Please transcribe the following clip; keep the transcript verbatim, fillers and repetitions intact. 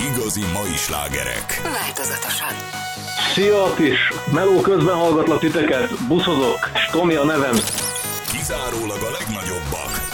Igazi mai slágerek. Változatosan. Szia, Atis! Meló közben hallgatlak titeket, buszozok, és Tomi a nevem. Kizárólag a legnagyobbak.